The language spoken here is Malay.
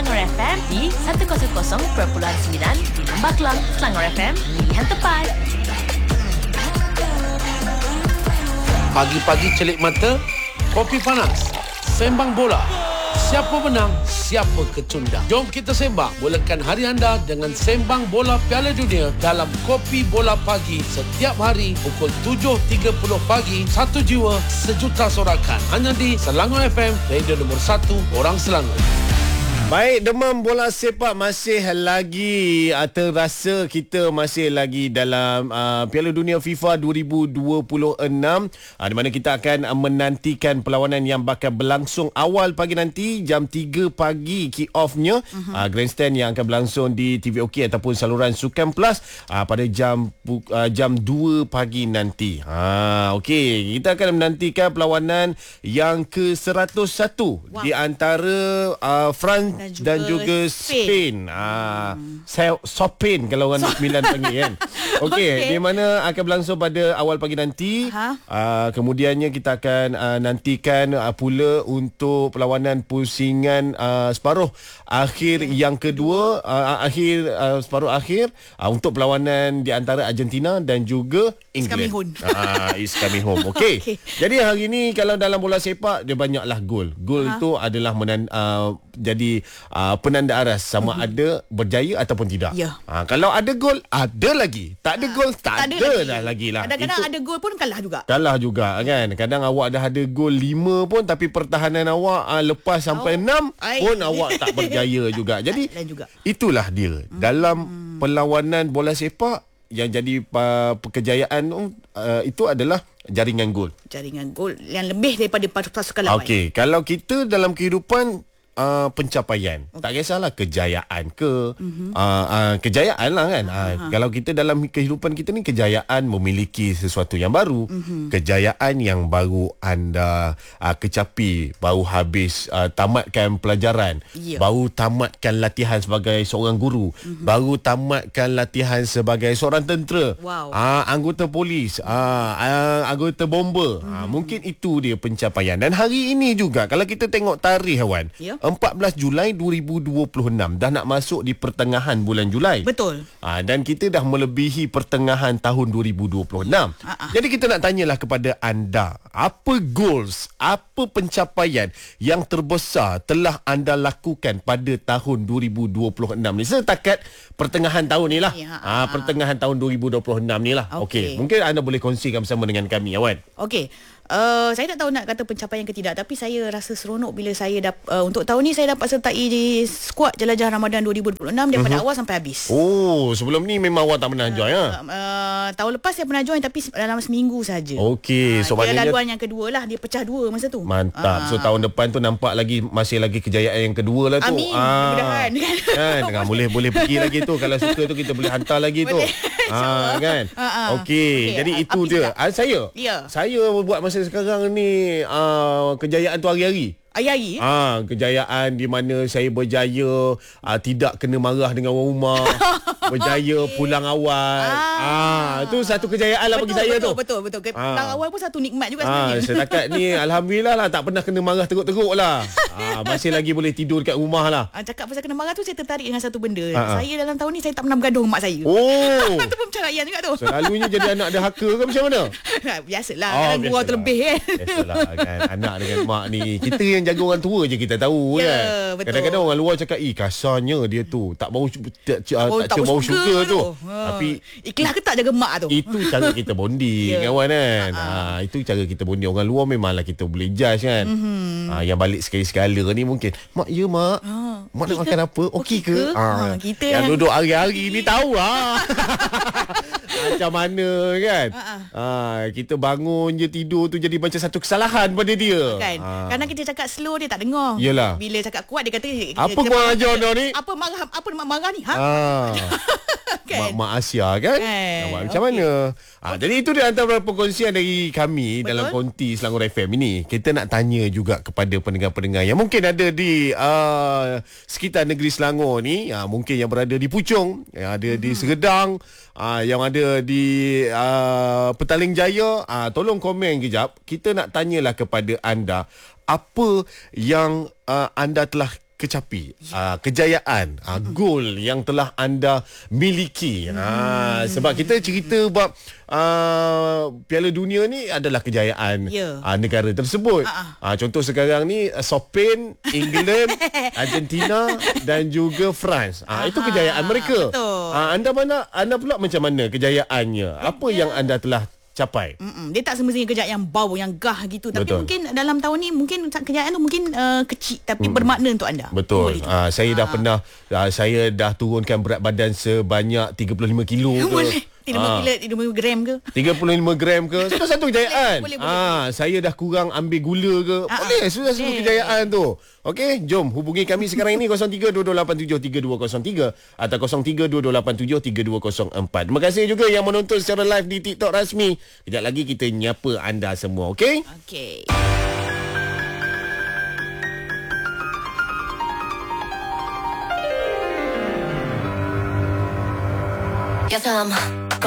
Selangor FM di 100.9 di Lembah Kelang. Selangor FM, pilihan tepat. Pagi-pagi celik mata, kopi panas, sembang bola. Siapa menang, siapa kecundang. Jom kita sembang, mulakan hari anda dengan sembang bola Piala Dunia dalam Kopi Bola Pagi setiap hari pukul 7.30 pagi. Satu jiwa, sejuta sorakan. Hanya di Selangor FM, radio nombor 1 orang Selangor. Baik, demam bola sepak masih lagi terasa kita masih lagi dalam Piala Dunia FIFA 2026 di mana kita akan menantikan perlawanan yang bakal berlangsung awal pagi nanti jam 3 pagi kick-off-nya. Grandstand yang akan berlangsung di TVOK ataupun saluran Sukan Plus pada jam 2 pagi nanti. Okey, kita akan menantikan perlawanan yang ke-101 di antara France dan juga Spain. Spain kalau orang Milan panggil kan. Okey, di mana akan berlangsung pada awal pagi nanti. Kemudiannya kita akan nantikan pula untuk perlawanan pusingan separuh akhir yang kedua, separuh akhir untuk perlawanan di antara Argentina dan juga England. Is coming home. Okey. Jadi hari ni kalau dalam bola sepak dia banyaklah gol. Gol itu adalah jadi penanda aras sama ada berjaya ataupun tidak. Kalau ada gol, ada lagi. Tak ada gol, tak ada lagi lah. Kadang-kadang ada gol pun kalah juga. Kalah juga kan. Kadang awak dah ada gol 5 pun tapi pertahanan awak lepas sampai 6 pun awak tak berjaya juga. Jadi itulah dia. Dalam perlawanan bola sepak yang jadi kejayaan itu adalah jaringan gol. Jaringan gol yang lebih daripada pasukan lawan. Okey, kalau kita dalam kehidupan pencapaian, tak kisahlah kejayaan ke kejayaan lah kan. Kalau kita dalam kehidupan kita ni, kejayaan memiliki sesuatu yang baru, kejayaan yang baru anda kecapi, baru habis tamatkan pelajaran, baru tamatkan latihan sebagai seorang guru, baru tamatkan latihan sebagai seorang tentera, anggota polis, anggota bomba. Mungkin itu dia pencapaian. Dan hari ini juga kalau kita tengok tarikh Wan, 14 Julai 2026 dah nak masuk di pertengahan bulan Julai. Betul. Dan kita dah melebihi pertengahan tahun 2026. Jadi kita nak tanyalah kepada anda, apa goals, apa pencapaian yang terbesar telah anda lakukan pada tahun 2026 ni, setakat pertengahan tahun ni lah. Pertengahan tahun 2026 ni lah. Okey, mungkin anda boleh kongsikan bersama dengan kami, Awan. Okey. Saya tak tahu nak kata pencapaian ke tidak, tapi saya rasa seronok bila saya untuk tahun ni saya dapat sertai di skuad Jelajah Ramadan 2026 daripada awal sampai habis. Oh, sebelum ni memang awak tak pernah join tahun lepas saya pernah join tapi dalam seminggu saja. Okey, so dia laluan yang kedua lah, dia pecah dua masa tu. Mantap. So tahun depan tu nampak lagi masih lagi kejayaan yang kedua lah tu. Amin. Mudah-mudahan kan. Boleh pergi lagi tu. Kalau suka tu kita boleh hantar lagi tu. Kan. Okey, jadi itu dia. Saya buat masa sekarang ni kejayaan tu hari-hari. Hari-hari? Kejayaan di mana saya berjaya tidak kena marah dengan orang rumah. Berjaya pulang awal. Itu satu kejayaan lah bagi saya tu. Betul. Pulang awal pun satu nikmat juga sebenarnya. Setakat ni Alhamdulillah lah, tak pernah kena marah teruk-teruk lah. Masih lagi boleh tidur kat rumah lah. Cakap pasal kena marah tu, saya tertarik dengan satu benda. Saya dalam tahun ni saya tak pernah bergaduh dengan mak saya. Itu pun pencapaian juga tu. Selalunya jadi anak dahaka ke macam mana? Biasalah, kan gurau terlebih kan. Biasalah kan, anak dengan mak ni, kita yang jaga orang tua je kita tahu kan. Betul. Kadang-kadang orang luar cakap kasarnya dia tu, tak bau bau syurga tu. Tapi ikhlas ke tak jaga mak tu? Itu cara kita bonding kawan kan. Itu cara kita bonding. Orang luar memanglah kita boleh judge kan. Yang balik sekali-sekala ni mungkin, mak mak nak makan apa? Okey ke? Kita yang duduk hari-hari ni tahu macam mana kan. Kita bangun je, tidur tu jadi macam satu kesalahan pada dia kan. Kadang kita cakap slow dia tak dengar. Yelah. Bila cakap kuat dia kata apa kau ajar dah ni? Apa nak marah ni? Kan? Mak Asia kan? Macam mana? Jadi itu dia antara perkongsian dari kami dalam konti Selangor FM ini. Kita nak tanya juga kepada pendengar-pendengar yang mungkin ada di sekitar negeri Selangor ni, mungkin yang berada di Puchong, yang ada di Seredang, yang ada di Petaling Jaya, tolong komen kejap. Kita nak tanyalah kepada anda, apa yang anda telah kecapi, kejayaan, gol yang telah anda miliki. Sebab kita cerita bab Piala Dunia ni adalah kejayaan negara tersebut. Contoh sekarang ni Spain, England, Argentina dan juga France. Itu kejayaan mereka. Anda pula macam mana kejayaannya? Apa yang anda telah capai? Dia tak semestinya kejayaan yang bau, yang gah gitu. Tapi mungkin dalam tahun ni mungkin kejayaan tu mungkin kecil tapi bermakna untuk anda. Betul. Saya dah pernah saya dah turunkan berat badan sebanyak 35 kilo ke. Boleh. 35 gram ke? 35 gram ke? Sudah satu kejayaan. Boleh. Saya dah kurang ambil gula ke? Boleh, sudah satu kejayaan tu. Okey, jom hubungi kami sekarang ini 0322873203 atau 0322873204. Terima kasih juga yang menonton secara live di TikTok rasmi. Kejap lagi kita nyapa anda semua, okey? Okey. Guess I'm